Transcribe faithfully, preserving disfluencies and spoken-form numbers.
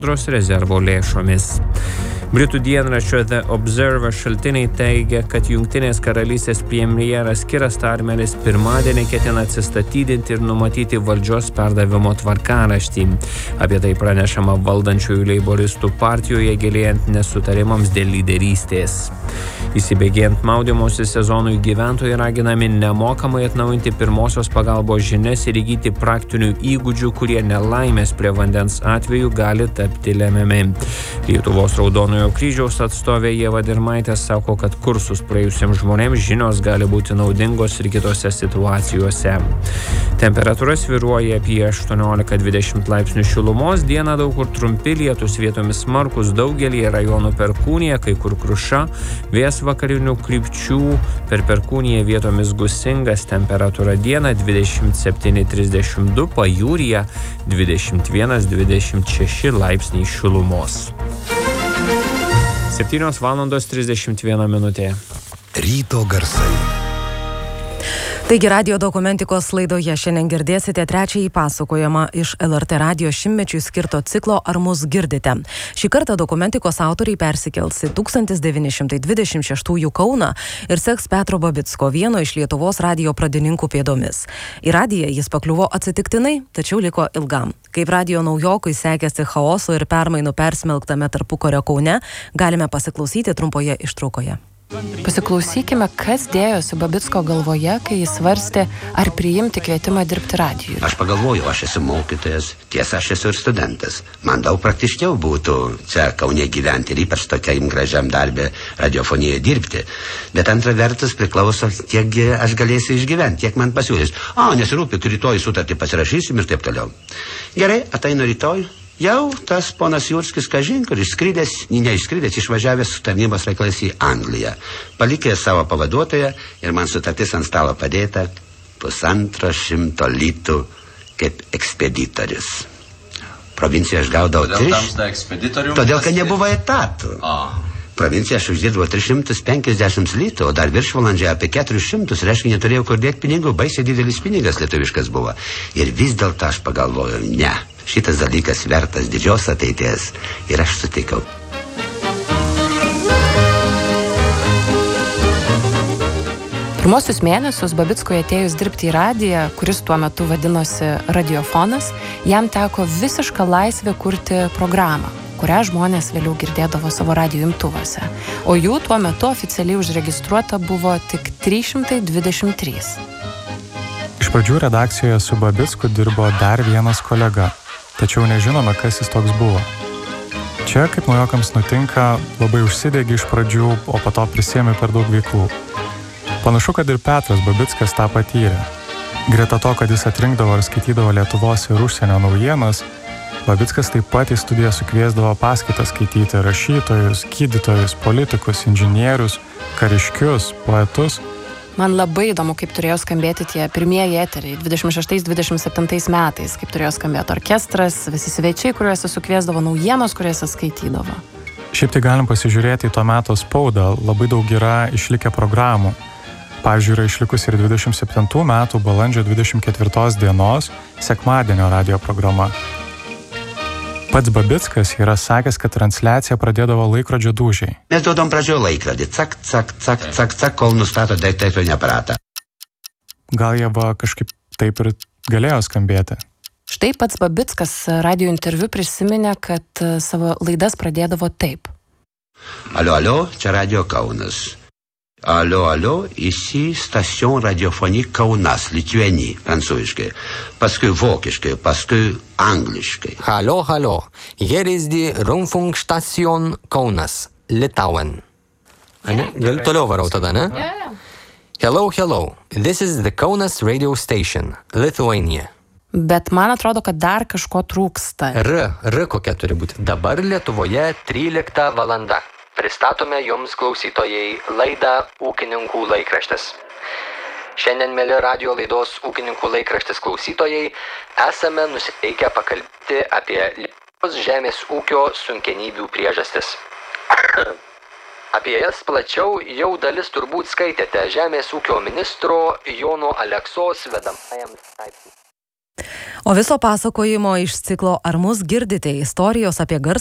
rezervo lėšomis. Britų dienraščio The Observer šaltiniai teigia, kad Jungtinės karalystės premjeras Kiras Starmeris pirmadienį ketina atsistatydinti ir numatyti valdžios perdavimo tvarkaraštį. Apie tai pranešama valdančiųjų leiboristų partijoje gilėjant nesutarimams dėl lyderystės. Įsibėgėjant maudymosi sezonui gyventojai raginami nemokamai atnaujinti pirmosios pagalbos žinias ir įgyti praktinių įgūdžių, kurie nelaimės prie vandens atveju gali tapti lemiami. Lietuvos Raudonojo kryžiaus atstovė Ieva Dirmaitė sako, kad kursus praėjusiems žmonėms žinios gali būti naudingos ir kitose situacijose. Temperatūra svyruoja apie aštuoniolika dvidešimt laipsnių šilumos, dieną daug kur trumpi lietūs, vietomis smarkūs, daugelį rajonų perkūnija, kai kur kruša, vėjas vakarinių krypčių, per perkūniją vietomis gūsingas, temperatūra dieną dvidešimt septyni trisdešimt du, pajūryje dvidešimt vienas dvidešimt šeši laipsniai šilumos. septynios valandos trisdešimt viena minutė. Ryto garsai. Taigi radijo dokumentikos laidoje šiandien girdėsite trečiąjį pasakojimą iš L R T radijo šimtmečiui skirto ciklo Ar mus girdite. Šį kartą dokumentikos autoriai persikels į tūkstantis devyni šimtai dvidešimt šeštųjų Kauną ir seks Petro Babicko, vieno iš Lietuvos radijo pradininkų pėdomis. Į radiją jis pakliuvo atsitiktinai, tačiau liko ilgam. Kaip radijo naujokui sekėsi chaoso ir permainų persmelktame tarpukario Kaune, galime pasiklausyti trumpoje ištraukoje. Pasiklausykime, kas dėjosi Babicko galvoje, kai jis svarstė, ar priimti kvietimą dirbti radijui. Aš pagalvojau, aš esu mokytojas, tiesa, aš esu ir studentas. Man daug praktiškiau būtų čia Kaune gyventi ir ypač tokiam gražiam darbė radiofonijoje dirbti. Bet antra vertus priklauso, kiek aš galėsiu išgyventi, kiek man pasiūlys. O, nesirūpik, rytoj sutartį pasirašysim ir taip toliau. Gerai, ateinu rytoj. Jau tas ponas Jurskis, kažin, kur išskridęs, neišskridęs, išvažiavęs su tarnybos reikalais į Angliją. Palikęs savo pavaduotoją ir man sutartis ant stalo padėta pusantro šimto litų kaip ekspeditorius. Provincijoje aš gaudavau tris... Todėl, kad nebuvo etatų. Provincijoje aš uždirbau tris šimtus penkiasdešimt litų, o dar viršvalandžiai apie keturis šimtus, reiškia, neturėjau kur dėti pinigų, baisiai didelis pinigas lietuviškas buvo. Ir vis dėlto aš pagalvojau, ne. Šitas dalykas vertas didžios ateities ir aš sutikau. Pirmosius mėnesius Babickui atėjus dirbti į radiją, kuris tuo metu vadinosi Radiofonas, jam teko visiška laisvė kurti programą, kurią žmonės vėliau girdėdavo savo radijo imtuvuose. O jų tuo metu oficialiai užregistruota buvo tik trys šimtai dvidešimt trys. Iš pradžių redakcijoje su Babicku dirbo dar vienas kolega. Tačiau nežinome, kas jis toks buvo. Čia, kaip naujokams nutinka, labai užsidegė iš pradžių, o po to prisėmė per daug veiklų. Panašu, kad ir Petras Babickas tą patyrė. Greta to, kad jis atrinkdavo ir skaitydavo Lietuvos ir užsienio naujienas, Babickas taip pat į studiją sukviesdavo paskaitas skaityti rašytojus, gydytojus, politikus, inžinierius, kariškius, poetus. Man labai įdomu, kaip turėjo skambėti tie pirmieji eteriai dvidešimt šeštais dvidešimt septintais metais, kaip turėjo skambėti orkestras, visi svečiai, kuriuose sukviesdavo naujienos, kuriuose skaitydavo. Šiaip tai galim pasižiūrėti į to meto spaudą, labai daug yra išlikę programų. Pavyzdžiui, yra išlikusi ir dvidešimt septintų metų balandžio dvidešimt ketvirtos dienos sekmadienio radijo programa. Pats Babickas yra sakęs, kad transliaciją pradėdavo laikrodžio dūžiai. Mes duodam pradžioje laikrodį, cak, cak, cak, cak, cak, kol nustato daiktojo aparatą. Gal jie va kažkaip taip ir galėjo skambėti. Štai pats Babickas radijo interviu prisiminė, kad savo laidas pradėdavo taip. Alio, alio, čia Radio Kaunas. Alio, alio, ici station radiofonie Kaunas, Lituanie, prancūziškai. Paskui vokiškai, paskui angliškai. Hallo, hallo. Hier ist die Rundfunkstation Kaunas, Litauen. Ane? Gal toliau varau tada, ne? Hello, hello. This is the Kaunas radio station, Lithuania. Bet man atrodo, kad dar kažko trūksta. R, R kokia turi būti. Dabar Lietuvoje trylikta valanda. Pristatome jums, klausytojai, laidą Ūkininkų laikraštis. Šiandien, mėly radijo laidos Ūkininkų laikraštis klausytojai, esame nusiteikę pakalbėti apie Lietuvos žemės ūkio sunkenybių priežastis. Apie jas plačiau jau dalis turbūt skaitėte žemės ūkio ministro Jono Aleksos vedamajam straipsniui. O viso pasakojimo iš ciklo Ar mus girdite istorijos apie garsą